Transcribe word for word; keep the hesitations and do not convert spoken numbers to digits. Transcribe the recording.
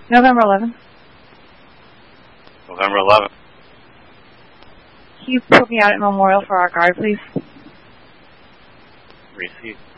November eleventh. November eleventh. Can you put me out at Memorial for our guard, please? Received.